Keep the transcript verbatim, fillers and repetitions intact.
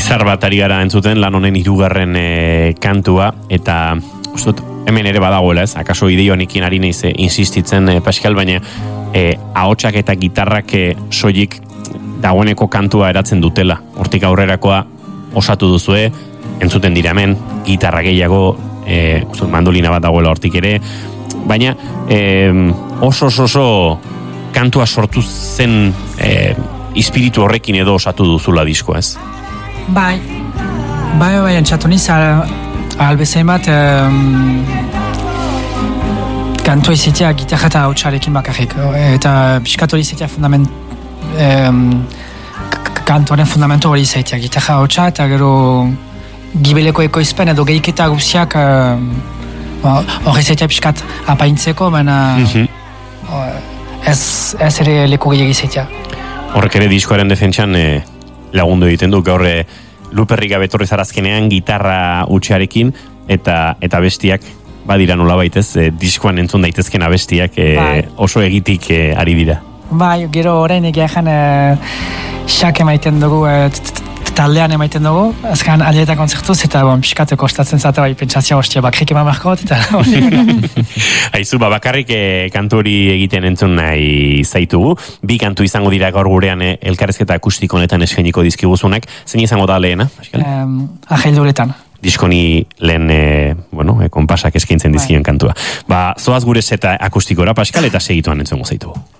Izar bat ari gara entzuten lan honen hirugarren e, kantua, eta ustut, hemen ere badagoela ez, akaso ideonekin ari naiz e, insistitzen e, Pascal, baina e, ahotsak eta gitarrak e, soilik dagoeneko kantua eratzen dutela. Hortik aurrerakoa osatu duzue, entzuten dira hemen, gitarra gehiago, e, ustut, mandolina bat dagoela hortik ere, baina e, oso oso oso kantua sortu zen e, espiritu horrekin edo osatu duzula diskoa, ez? Bai, bai, bai, entzatu niz, albezain bat, um, kantua izatea gitarra eta hautsarekin bakarrik, eta piskatu hori izatea fundament, um, kantuaren fundamentu hori izatea, gitarra hautsa, eta gero gibeleko ekoizpen edo gehiketa guziak hori izatea piskat apaintzeko, baina mm-hmm. ez, ez ere leku gehiagi izatea. Horrek ere diskoaren defentsan e, lagundu egiten du, gaur e, luperrik gabe etorri zarazkenean gitarra utxearekin eta eta bestiak badira nola baitez, e, diskoan entzun daitezken abestiak e, bai. Oso egitik e, ari dira. Bai, gero orain egia ezan e, xak emaiten dugu, e, taldean emaiten dugu, azkan alieta konzertuz, eta bon, piskate kostatzen zate bai pentsazio hostia bakrik eman markot, eta Aizu, ba, bakarrik e, kantu hori egiten entzun nahi zaitugu. Bi kantu izango dira gaur gurean e, elkarrezketa akustiko honetan eskainiko dizkiguzunak. Zein izango da lehena, Pascal? Um, Ahilduretan. Diskoni lehen, e, bueno, e, konpasak eskaintzen dizkien kantua. Ba, zoaz gure zeta akustikora, Pascal, eta segituan entzungo zaitugu.